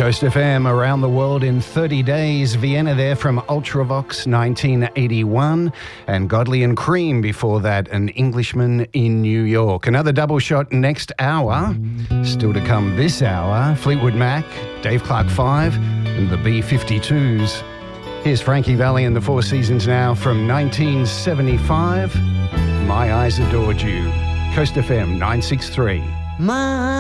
Coast FM around the world in 30 days. Vienna there from Ultravox 1981. And Godley and Cream before that, An Englishman in New York. Another double shot next hour. Still to come this hour, Fleetwood Mac, Dave Clark 5 and the B-52s. Here's Frankie Valli and the Four Seasons now from 1975. My Eyes Adored You. Coast FM 963.